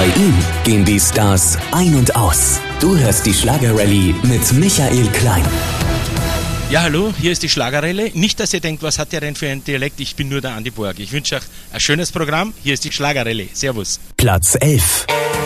ihm gehen die Stars ein und aus. Du hörst die Schlagerrallye mit Michael Klein. Ja, hallo, hier ist die Schlagerrallye. Nicht, dass ihr denkt, was hat der denn für einen Dialekt? Ich bin nur der Andi Borg. Ich wünsche euch ein schönes Programm. Hier ist die Schlagerrallye. Servus. Platz 11.